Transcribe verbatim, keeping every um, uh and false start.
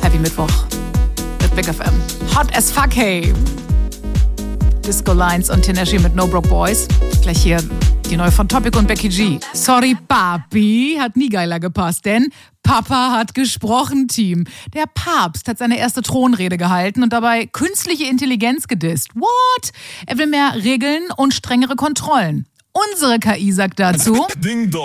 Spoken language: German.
Happy Mittwoch mit Big F M. Hot as fuck, hey. Disco Lines und Tennessee mit No Broke Boys. Gleich hier die neue von Topic und Becky G. Sorry, Papi, hat nie geiler gepasst, denn Papa hat gesprochen, Team. Der Papst hat seine erste Thronrede gehalten und dabei künstliche Intelligenz gedisst. What? Er will mehr Regeln und strengere Kontrollen. Unsere K I sagt dazu... Ding